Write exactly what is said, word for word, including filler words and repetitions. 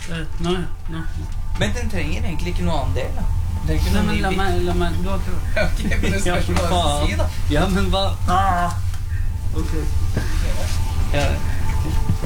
Uh, nå, nå. Men den trenger egentlig ikke noe annen del, da. Det er ikke Nei, noe men ny la bit. meg, la meg, du har ikke... Ok, men det spørs hva du skal si, da. Ja, men hva... Ah, ok. Ja,